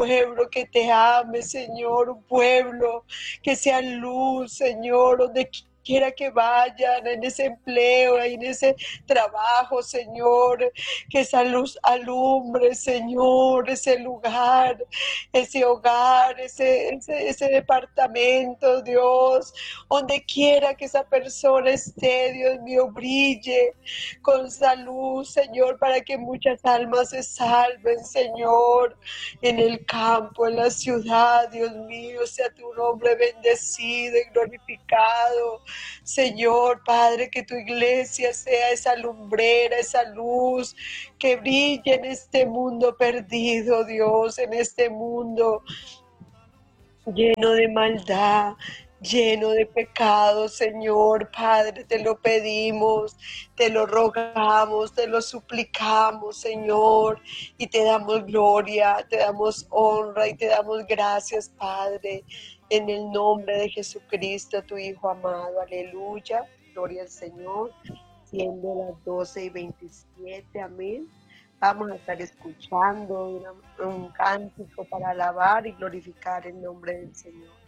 pueblo que te ame, Señor, un pueblo que sea luz, Señor, donde quiera que vayan, en ese empleo, en ese trabajo, Señor, que esa luz alumbre, Señor, ese lugar, ese hogar, ese departamento, Dios, donde quiera que esa persona esté, Dios mío, brille con salud, Señor, para que muchas almas se salven, Señor, en el campo, en la ciudad, Dios mío, sea tu nombre bendecido y glorificado, Señor, Padre, que tu iglesia sea esa lumbrera, esa luz que brille en este mundo perdido, Dios, en este mundo lleno de maldad, lleno de pecado, Señor, Padre, te lo pedimos, te lo rogamos, te lo suplicamos, Señor, y te damos gloria, te damos honra y te damos gracias, Padre, en el nombre de Jesucristo, tu Hijo amado, aleluya, gloria al Señor, siendo las 12:27, amén. Vamos a estar escuchando un cántico para alabar y glorificar el nombre del Señor.